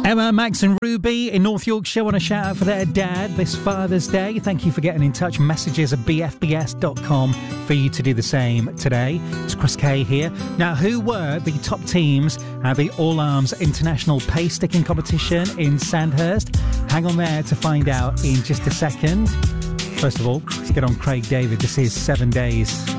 Emma, Max and Ruby in North Yorkshire want a shout out for their dad this Father's Day. Thank you for getting in touch. Messages at bfbs.com for you to do the same today. It's Chris Kay here. Now, who were the top teams at the All Arms International Pace Sticking Competition in Sandhurst? Hang on there to find out in just a second. First of all, let's get on Craig David. This is 7 Days.